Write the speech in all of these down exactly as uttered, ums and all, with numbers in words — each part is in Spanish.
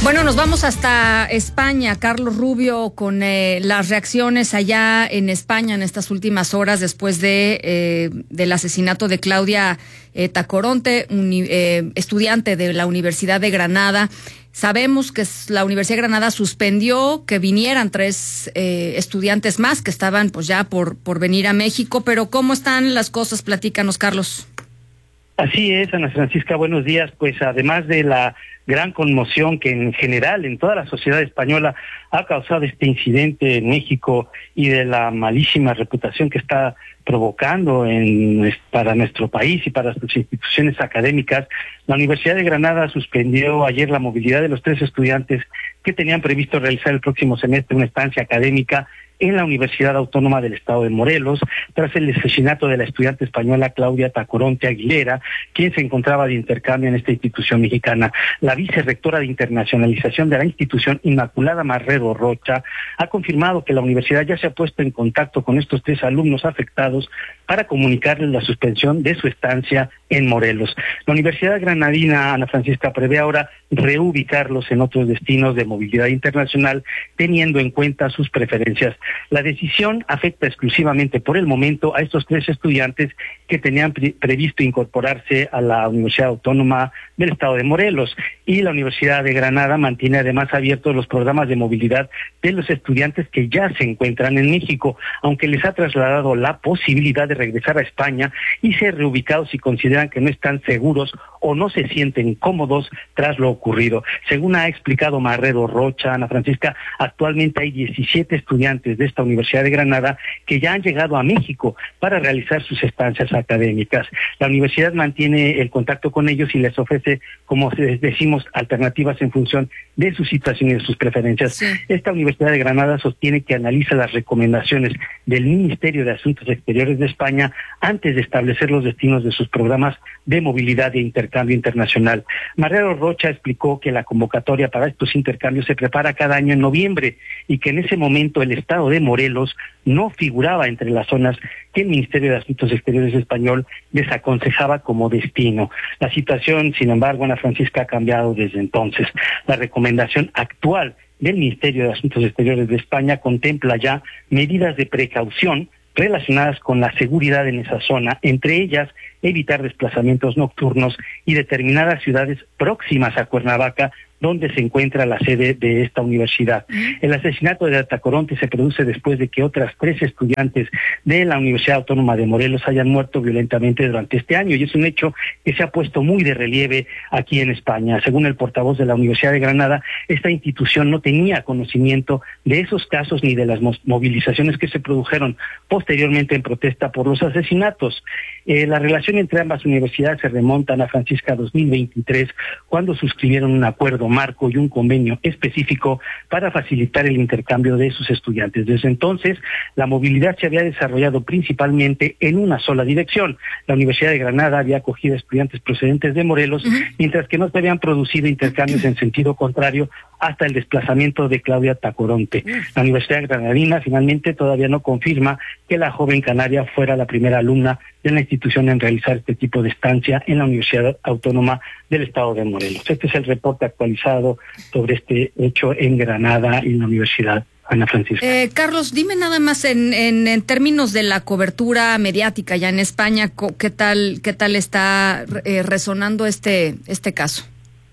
Bueno, nos vamos hasta España, Carlos Rubio, con eh, las reacciones allá en España en estas últimas horas después de eh, del asesinato de Claudia eh, Tacoronte, uni, eh, estudiante de la Universidad de Granada. Sabemos que la Universidad de Granada suspendió que vinieran tres eh, estudiantes más que estaban pues ya por, por venir a México, pero ¿cómo están las cosas? Platícanos, Carlos. Así es, Ana Francisca, buenos días. Pues además de la gran conmoción que en general en toda la sociedad española ha causado este incidente en México y de la malísima reputación que está provocando en, para nuestro país y para sus instituciones académicas, la Universidad de Granada suspendió ayer la movilidad de los tres estudiantes que tenían previsto realizar el próximo semestre una estancia académica en la Universidad Autónoma del Estado de Morelos, tras el asesinato de la estudiante española Claudia Tacoronte Aguilera, quien se encontraba de intercambio en esta institución mexicana. La vicerrectora de internacionalización de la institución, Inmaculada Marrero Rocha, ha confirmado que la universidad ya se ha puesto en contacto con estos tres alumnos afectados para comunicarles la suspensión de su estancia en Morelos. La Universidad Granadina, Ana Francisca, prevé ahora reubicarlos en otros destinos de movilidad internacional, teniendo en cuenta sus preferencias. La decisión afecta exclusivamente por el momento a estos tres estudiantes que tenían pre- previsto incorporarse a la Universidad Autónoma del Estado de Morelos, y la Universidad de Granada mantiene además abiertos los programas de movilidad de los estudiantes que ya se encuentran en México, aunque les ha trasladado la posibilidad de regresar a España y ser reubicados si consideran que no están seguros o no se sienten cómodos tras lo ocurrido. Según ha explicado Marrero Rocha, Ana Francisca, actualmente hay diecisiete estudiantes de esta Universidad de Granada que ya han llegado a México para realizar sus estancias académicas. La universidad mantiene el contacto con ellos y les ofrece, como decimos, alternativas en función de su situación y de sus preferencias. Sí. Esta Universidad de Granada sostiene que analiza las recomendaciones del Ministerio de Asuntos Exteriores de España antes de establecer los destinos de sus programas de movilidad e intercambio internacional. Marrero Rocha explicó que la convocatoria para estos intercambios se prepara cada año en noviembre y que en ese momento el Estado de Morelos no figuraba entre las zonas que el Ministerio de Asuntos Exteriores español desaconsejaba como destino. La situación, sin embargo, Ana Francisca, ha cambiado desde entonces. La recomendación actual del Ministerio de Asuntos Exteriores de España contempla ya medidas de precaución relacionadas con la seguridad en esa zona, entre ellas evitar desplazamientos nocturnos y determinadas ciudades próximas a Cuernavaca, donde se encuentra la sede de esta universidad. El asesinato de Tacoronte se produce después de que otras tres estudiantes de la Universidad Autónoma de Morelos hayan muerto violentamente durante este año, y es un hecho que se ha puesto muy de relieve aquí en España. Según el portavoz de la Universidad de Granada, esta institución no tenía conocimiento de esos casos ni de las movilizaciones que se produjeron posteriormente en protesta por los asesinatos. Eh, la relación entre ambas universidades se remonta, Ana Francisca, a dos mil veintitrés, cuando suscribieron un acuerdo marco y un convenio específico para facilitar el intercambio de sus estudiantes. Desde entonces, la movilidad se había desarrollado principalmente en una sola dirección. La Universidad de Granada había acogido estudiantes procedentes de Morelos, uh-huh. mientras que no se habían producido intercambios en sentido contrario hasta el desplazamiento de Claudia Tacoronte. Uh-huh. La Universidad Granadina finalmente todavía no confirma que la joven canaria fuera la primera alumna de la institución en realizar este tipo de estancia en la Universidad Autónoma del Estado de Morelos. Este es el reporte actualizado sobre este hecho en Granada y en la Universidad. Ana Francisca. Eh, Carlos, dime nada más en, en, en términos de la cobertura mediática ya en España, ¿qué tal, qué tal está eh, resonando este, este caso?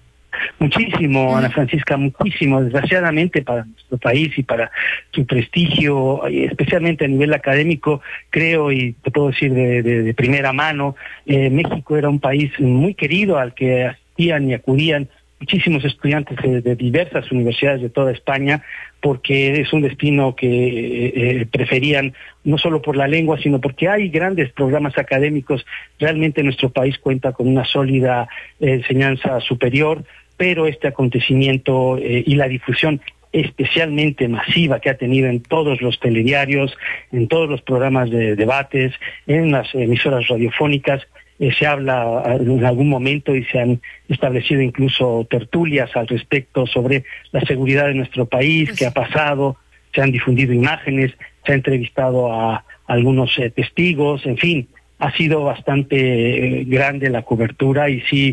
Muchísimo, Ana Francisca, muchísimo, desgraciadamente para nuestro país y para su prestigio, especialmente a nivel académico, creo, y te puedo decir de, de, de primera mano, eh, México era un país muy querido al que asistían y acudían muchísimos estudiantes de, de diversas universidades de toda España, porque es un destino que eh, preferían no solo por la lengua, sino porque hay grandes programas académicos. Realmente nuestro país cuenta con una sólida eh, enseñanza superior, pero este acontecimiento eh, y la difusión especialmente masiva que ha tenido en todos los telediarios, en todos los programas de debates, en las emisoras radiofónicas, eh, se habla en algún momento y se han establecido incluso tertulias al respecto sobre la seguridad de nuestro país, pues, qué ha pasado, se han difundido imágenes, se ha entrevistado a algunos eh, testigos, en fin, ha sido bastante eh, grande la cobertura y sí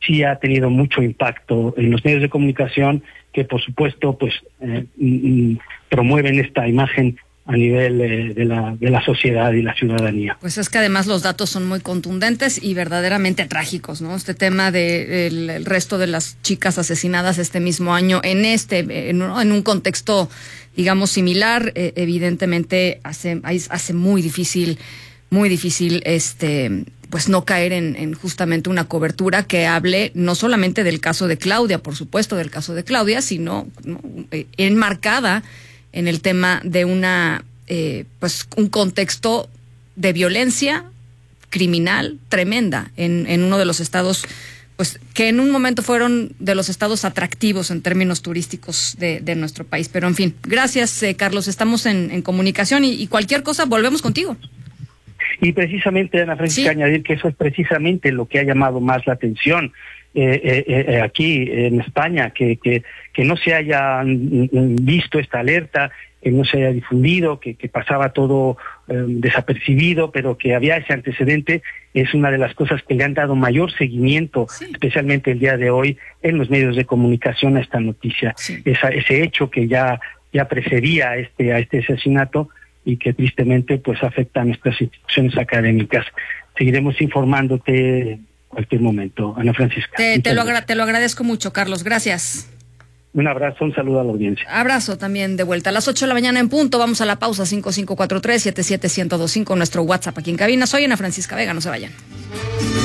sí ha tenido mucho impacto en los medios de comunicación que, por supuesto, pues eh, mm, promueven esta imagen a nivel eh, de la de la sociedad y la ciudadanía. Pues es que además los datos son muy contundentes y verdaderamente trágicos, ¿no? Este tema de el, el resto de las chicas asesinadas este mismo año en este en, en un contexto, digamos, similar, eh, evidentemente hace hace muy difícil muy difícil este pues no caer en, en justamente una cobertura que hable no solamente del caso de Claudia, por supuesto del caso de Claudia, sino, ¿no?, eh, enmarcada en el tema de una eh, pues un contexto de violencia criminal tremenda en, en uno de los estados, pues que en un momento fueron de los estados atractivos en términos turísticos de, de nuestro país. Pero en fin, gracias eh, Carlos, estamos en, en comunicación y, y cualquier cosa volvemos contigo. Y precisamente, Ana Francisca, sí, añadir que eso es precisamente lo que ha llamado más la atención eh, eh, eh, aquí en España, que, que, que no se haya visto esta alerta, que no se haya difundido, que, que pasaba todo eh, desapercibido, pero que había ese antecedente, es una de las cosas que le han dado mayor seguimiento, sí, especialmente el día de hoy, en los medios de comunicación a esta noticia. Sí. Esa, ese hecho que ya, ya precedía a este, a este asesinato, y que tristemente pues afecta a nuestras instituciones académicas. Seguiremos informándote en cualquier momento, Ana Francisca. Te, te, lo, agra- te lo agradezco mucho, Carlos. Gracias. Un abrazo, un saludo a la audiencia. Abrazo también de vuelta. A las ocho de la mañana en punto, vamos a la pausa. Cinco cinco cuatro tres siete siete uno cero dos cinco, nuestro WhatsApp aquí en cabina. Soy Ana Francisca Vega, no se vayan.